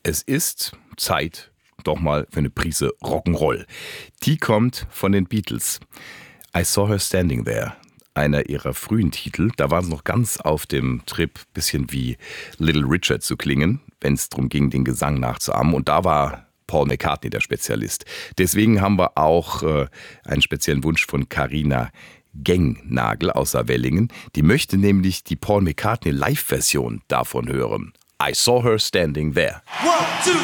Es ist Zeit doch mal für eine Prise Rock'n'Roll. Die kommt von den Beatles. I Saw Her Standing There. Einer ihrer frühen Titel. Da waren sie noch ganz auf dem Trip, bisschen wie Little Richard zu klingen, wenn es darum ging, den Gesang nachzuahmen. Und da war Paul McCartney der Spezialist. Deswegen haben wir auch einen speziellen Wunsch von Carina Gengnagel aus Saarwellingen. Die möchte nämlich die Paul McCartney Live-Version davon hören. I Saw Her Standing There. 1, 2,